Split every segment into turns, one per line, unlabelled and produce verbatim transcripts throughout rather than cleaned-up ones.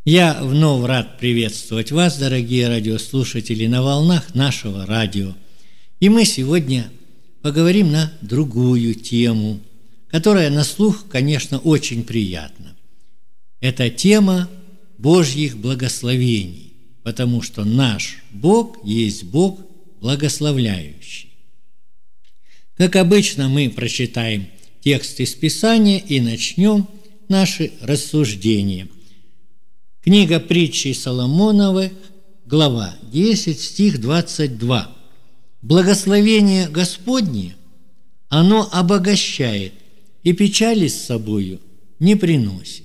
Я вновь рад приветствовать вас, дорогие радиослушатели, на волнах нашего радио. И мы сегодня поговорим на другую тему, которая на слух, конечно, очень приятна. Это тема Божьих благословений, потому что наш Бог есть Бог благословляющий. Как обычно, мы прочитаем текст из Писания и начнем наши рассуждения. Книга притчей Соломоновых, глава десять, стих двадцать два. «Благословение Господне, оно обогащает, и печали с собою не приносит».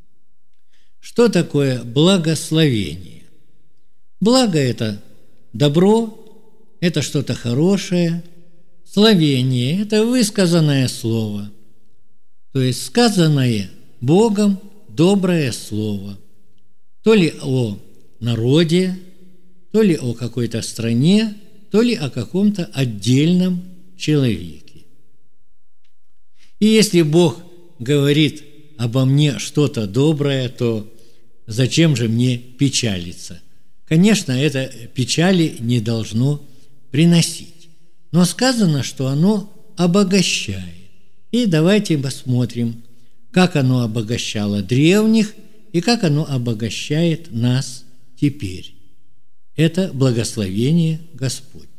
Что такое благословение? Благо – это добро, это что-то хорошее. Словение – это высказанное слово, то есть сказанное Богом доброе слово. То ли о народе, то ли о какой-то стране, то ли о каком-то отдельном человеке. И если Бог говорит обо мне что-то доброе, то зачем же мне печалиться? Конечно, это печали не должно приносить. Но сказано, что оно обогащает. И давайте посмотрим, как оно обогащало древних и как оно обогащает нас теперь. Это благословение Господне.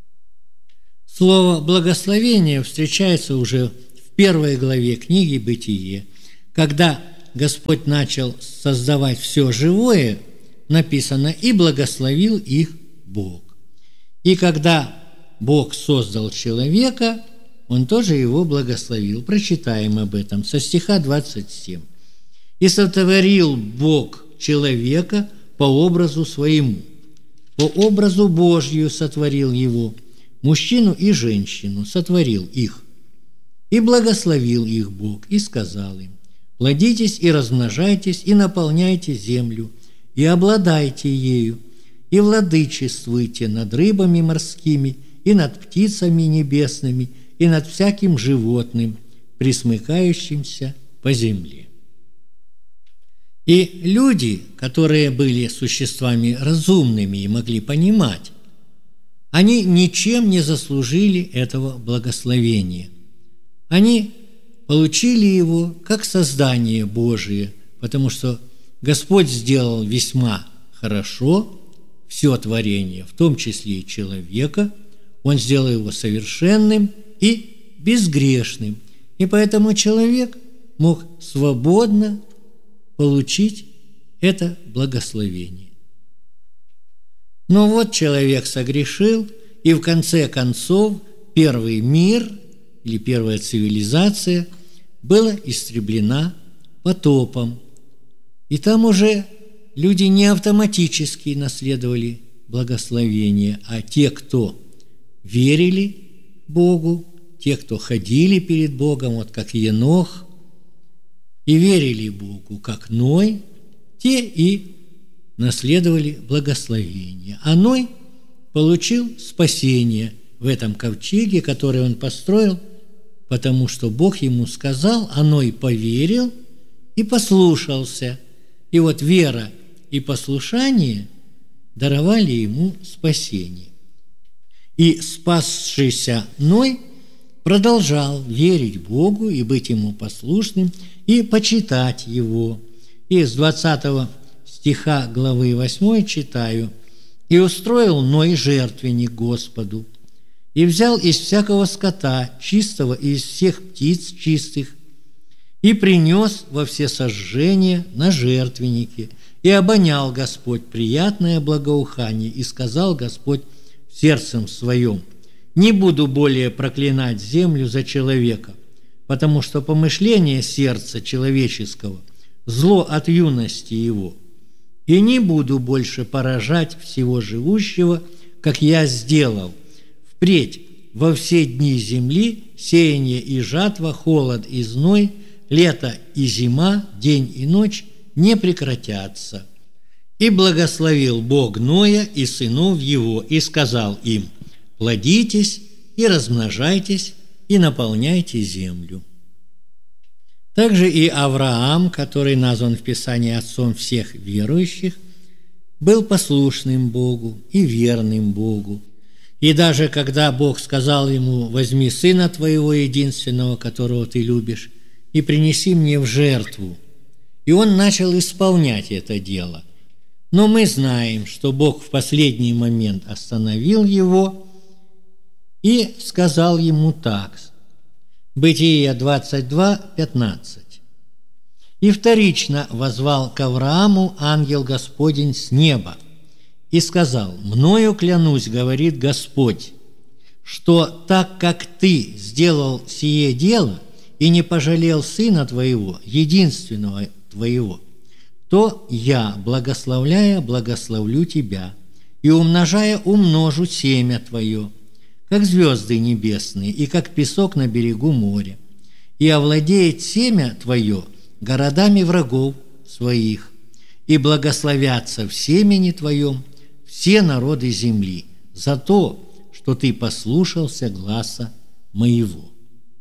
Слово «благословение» встречается уже в первой главе книги «Бытие». Когда Господь начал создавать все живое, написано «и благословил их Бог». И когда Бог создал человека, Он тоже его благословил. Прочитаем об этом со стиха двадцать семь. «И сотворил Бог человека по образу своему, по образу Божью сотворил его, мужчину и женщину сотворил их. И благословил их Бог, и сказал им: плодитесь и размножайтесь, и наполняйте землю, и обладайте ею, и владычествуйте над рыбами морскими, и над птицами небесными, и над всяким животным, пресмыкающимся по земле». И люди, которые были существами разумными и могли понимать, они ничем не заслужили этого благословения. Они получили его как создание Божие, потому что Господь сделал весьма хорошо все творение, в том числе и человека. Он сделал его совершенным и безгрешным. И поэтому человек мог свободно получить это благословение. Но вот человек согрешил, и в конце концов первый мир или первая цивилизация была истреблена потопом. И там уже люди не автоматически наследовали благословение, а те, кто верили Богу, те, кто ходили перед Богом, вот как Енох, и верили Богу, как Ной, те и наследовали благословение. А Ной получил спасение в этом ковчеге, который он построил, потому что Бог ему сказал, а Ной поверил и послушался. И вот вера и послушание даровали ему спасение. И спасшийся Ной продолжал верить Богу и быть Ему послушным, и почитать Его. И с двадцатого стиха главы восьмой читаю: «И устроил Ной жертвенник Господу, и взял из всякого скота чистого и из всех птиц чистых, и принес во всесожжение на жертвеннике, и обонял Господь приятное благоухание, и сказал Господь в сердцем своем: не буду более проклинать землю за человека, потому что помышление сердца человеческого – зло от юности его, и не буду больше поражать всего живущего, как я сделал. Впредь во все дни земли сеяние и жатва, холод и зной, лето и зима, день и ночь не прекратятся. И благословил Бог Ноя и сынов его, и сказал им: плодитесь и размножайтесь, и наполняйте землю». Также и Авраам, который назван в Писании отцом всех верующих, был послушным Богу и верным Богу. И даже когда Бог сказал ему: «Возьми сына твоего единственного, которого ты любишь, и принеси мне в жертву», и он начал исполнять это дело. Но мы знаем, что Бог в последний момент остановил его и сказал ему так. Бытие двадцать два, пятнадцать. «И вторично возвал к Аврааму ангел Господень с неба и сказал: мною клянусь, говорит Господь, что так как ты сделал сие дело и не пожалел сына твоего, единственного твоего, то я, благословляя, благословлю тебя, и умножая, умножу семя твое, как звезды небесные и как песок на берегу моря, и овладеет семя твое городами врагов своих, и благословятся в семени твоем все народы земли за то, что ты послушался гласа моего».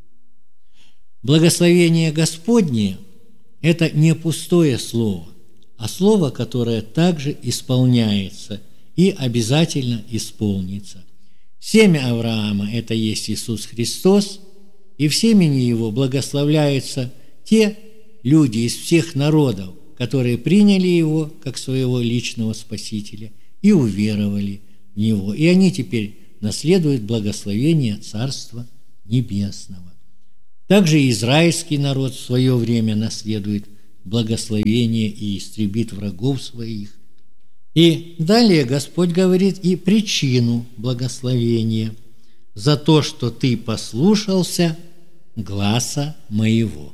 Благословение Господне – это не пустое слово, а слово, которое также исполняется и обязательно исполнится. Семя Авраама – это есть Иисус Христос, и в семени Его благословляются те люди из всех народов, которые приняли Его как своего личного Спасителя и уверовали в Него. И они теперь наследуют благословение Царства Небесного. Также израильский народ в свое время наследует благословение и истребит врагов своих. И далее Господь говорит и причину благословения: «за то, что ты послушался гласа моего».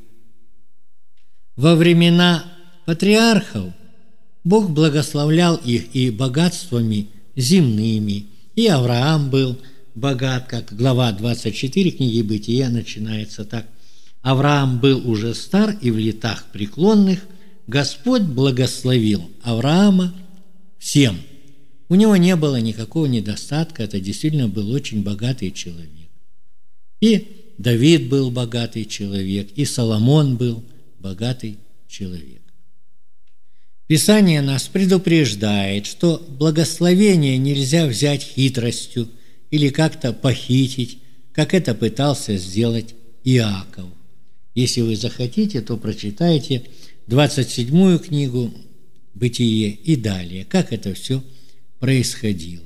Во времена патриархов Бог благословлял их и богатствами земными, и Авраам был богат, как глава двадцать четыре книги Бытия начинается так: «Авраам был уже стар и в летах преклонных, Господь благословил Авраама всем». У него не было никакого недостатка, это действительно был очень богатый человек. И Давид был богатый человек, и Соломон был богатый человек. Писание нас предупреждает, что благословение нельзя взять хитростью или как-то похитить, как это пытался сделать Иаков. Если вы захотите, то прочитайте двадцать седьмую книгу Бытие и далее, как это все происходило.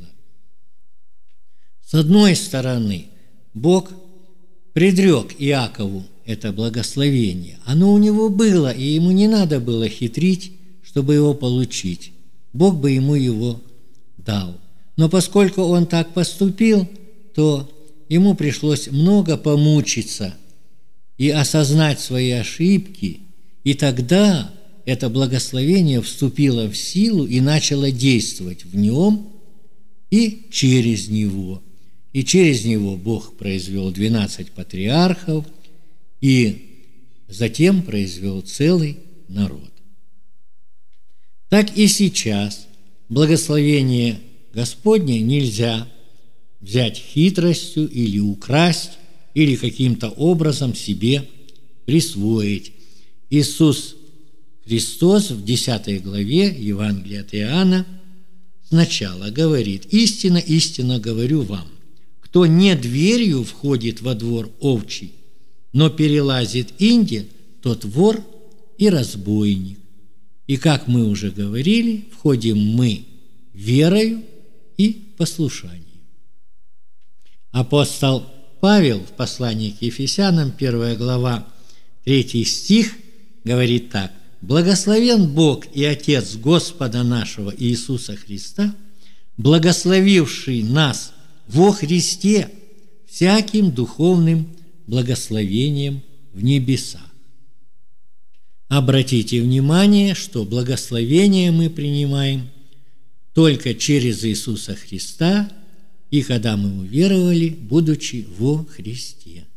С одной стороны, Бог предрек Иакову это благословение. Оно у него было, и ему не надо было хитрить, чтобы его получить. Бог бы ему его дал. Но поскольку он так поступил, то ему пришлось много помучиться и осознать свои ошибки, и тогда это благословение вступило в силу и начало действовать в нем и через него. И через него Бог произвел двенадцать патриархов, и затем произвел целый народ. Так и сейчас благословение Господне нельзя взять хитростью или украсть, или каким-то образом себе присвоить. Иисус Христос в десятой главе Евангелия от Иоанна сначала говорит: «Истинно, истинно говорю вам, кто не дверью входит во двор овчий, но перелазит инде, тот вор и разбойник». И, как мы уже говорили, входим мы верою и послушанием. Апостол Павел в послании к Ефесянам, первая глава, третий стих, говорит так: «Благословен Бог и Отец Господа нашего Иисуса Христа, благословивший нас во Христе всяким духовным благословением в небесах». Обратите внимание, что благословение мы принимаем только через Иисуса Христа, и когда мы уверовали, будучи во Христе.